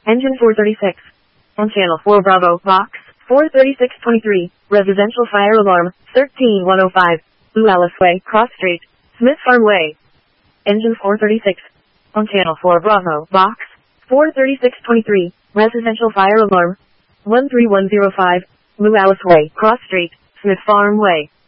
Engine 436. On channel 4 Bravo, box 43623, residential fire alarm, 13105, Blue Alice Way, Cross Street, Smith Farm Way. Engine 436. On channel 4 Bravo, box 43623, residential fire alarm, 13105, Blue Alice Way, Cross Street, Smith Farm Way.